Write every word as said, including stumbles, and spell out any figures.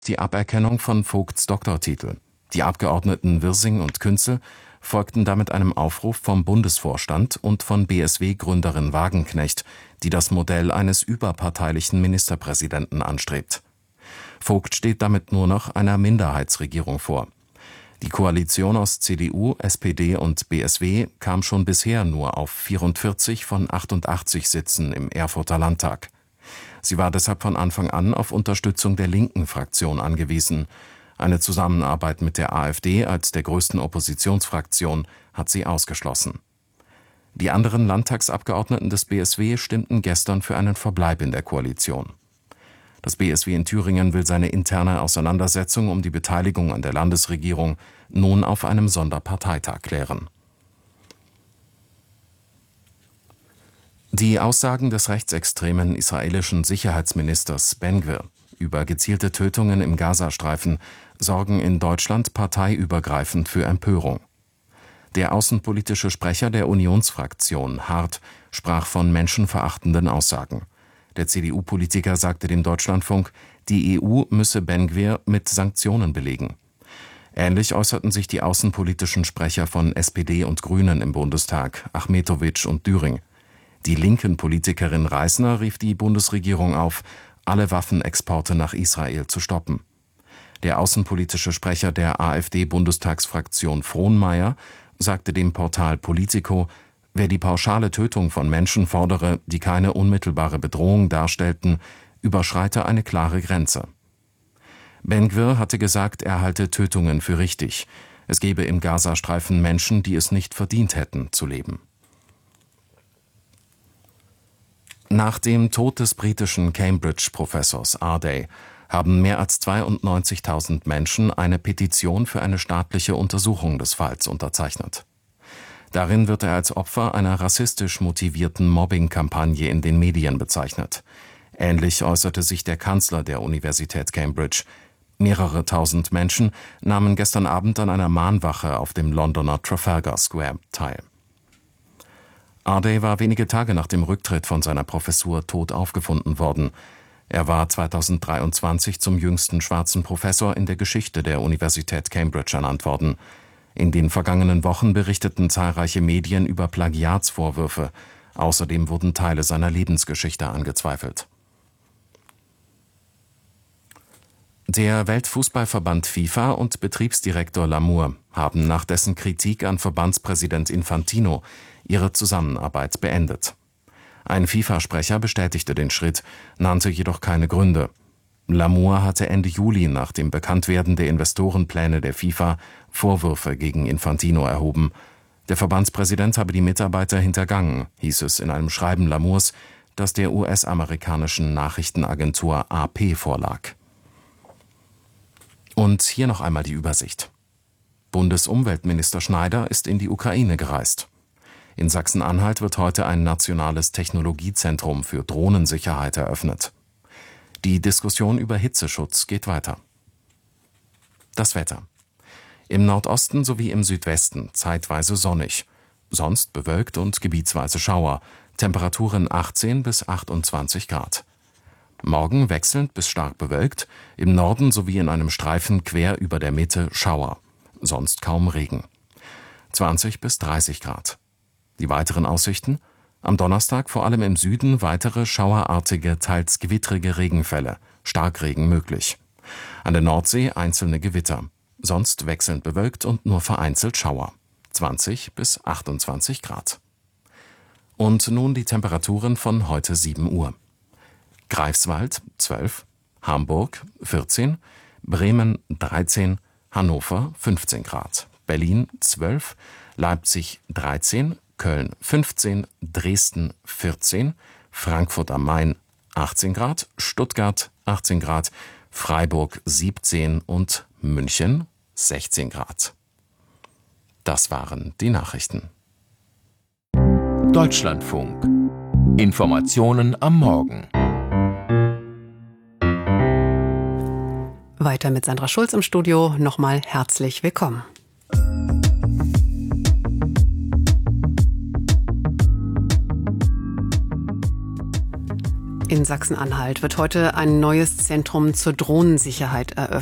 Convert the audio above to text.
die Aberkennung von Vogts Doktortitel. Die Abgeordneten Wirsing und Künzel folgten damit einem Aufruf vom Bundesvorstand und von B S W-Gründerin Wagenknecht, die das Modell eines überparteilichen Ministerpräsidenten anstrebt. Vogt steht damit nur noch einer Minderheitsregierung vor. Die Koalition aus C D U, S P D und B S W kam schon bisher nur auf vierundvierzig von achtundachtzig Sitzen im Erfurter Landtag. Sie war deshalb von Anfang an auf Unterstützung der linken Fraktion angewiesen. Eine Zusammenarbeit mit der AfD als der größten Oppositionsfraktion hat sie ausgeschlossen. Die anderen Landtagsabgeordneten des B S W stimmten gestern für einen Verbleib in der Koalition. Das B S W in Thüringen will seine interne Auseinandersetzung um die Beteiligung an der Landesregierung nun auf einem Sonderparteitag klären. Die Aussagen des rechtsextremen israelischen Sicherheitsministers Ben-Gvir über gezielte Tötungen im Gazastreifen sorgen in Deutschland parteiübergreifend für Empörung. Der außenpolitische Sprecher der Unionsfraktion, Hart, sprach von menschenverachtenden Aussagen. Der C D U-Politiker sagte dem Deutschlandfunk, die E U müsse Ben-Gvir mit Sanktionen belegen. Ähnlich äußerten sich die außenpolitischen Sprecher von S P D und Grünen im Bundestag, Achmetowitsch und Düring. Die linken Politikerin Reisner rief die Bundesregierung auf, alle Waffenexporte nach Israel zu stoppen. Der außenpolitische Sprecher der AfD-Bundestagsfraktion Frohnmeier sagte dem Portal Politico, wer die pauschale Tötung von Menschen fordere, die keine unmittelbare Bedrohung darstellten, überschreite eine klare Grenze. Ben-Gvir hatte gesagt, er halte Tötungen für richtig. Es gebe im Gazastreifen Menschen, die es nicht verdient hätten, zu leben. Nach dem Tod des britischen Cambridge-Professors Arday haben mehr als zweiundneunzigtausend Menschen eine Petition für eine staatliche Untersuchung des Falls unterzeichnet. Darin wird er als Opfer einer rassistisch motivierten Mobbing-Kampagne in den Medien bezeichnet. Ähnlich äußerte sich der Kanzler der Universität Cambridge. Mehrere tausend Menschen nahmen gestern Abend an einer Mahnwache auf dem Londoner Trafalgar Square teil. Arday war wenige Tage nach dem Rücktritt von seiner Professur tot aufgefunden worden. Er war zweitausenddreiundzwanzig zum jüngsten schwarzen Professor in der Geschichte der Universität Cambridge ernannt worden. In den vergangenen Wochen berichteten zahlreiche Medien über Plagiatsvorwürfe. Außerdem wurden Teile seiner Lebensgeschichte angezweifelt. Der Weltfußballverband FIFA und Betriebsdirektor Lamour haben nach dessen Kritik an Verbandspräsident Infantino ihre Zusammenarbeit beendet. Ein FIFA-Sprecher bestätigte den Schritt, nannte jedoch keine Gründe. Lamour hatte Ende Juli nach dem Bekanntwerden der Investorenpläne der FIFA Vorwürfe gegen Infantino erhoben. Der Verbandspräsident habe die Mitarbeiter hintergangen, hieß es in einem Schreiben Lamours, das der U S-amerikanischen Nachrichtenagentur A P vorlag. Und hier noch einmal die Übersicht. Bundesumweltminister Schneider ist in die Ukraine gereist. In Sachsen-Anhalt wird heute ein nationales Technologiezentrum für Drohnensicherheit eröffnet. Die Diskussion über Hitzeschutz geht weiter. Das Wetter. Im Nordosten sowie im Südwesten zeitweise sonnig, sonst bewölkt und gebietsweise Schauer, Temperaturen achtzehn bis achtundzwanzig Grad. Morgen wechselnd bis stark bewölkt, im Norden sowie in einem Streifen quer über der Mitte Schauer, sonst kaum Regen. zwanzig bis dreißig Grad. Die weiteren Aussichten? Am Donnerstag vor allem im Süden weitere schauerartige, teils gewittrige Regenfälle, Starkregen möglich. An der Nordsee einzelne Gewitter, sonst wechselnd bewölkt und nur vereinzelt Schauer, zwanzig bis achtundzwanzig Grad. Und nun die Temperaturen von heute sieben Uhr. Greifswald zwölf, Hamburg vierzehn, Bremen dreizehn, Hannover fünfzehn Grad, Berlin zwölf, Leipzig dreizehn, Köln fünfzehn, Dresden vierzehn, Frankfurt am Main achtzehn Grad, Stuttgart achtzehn Grad, Freiburg siebzehn und München sechzehn Grad. Das waren die Nachrichten. Deutschlandfunk. Informationen am Morgen. Weiter mit Sandra Schulz im Studio. Nochmal herzlich willkommen. In Sachsen-Anhalt wird heute ein neues Zentrum zur Drohnensicherheit eröffnet.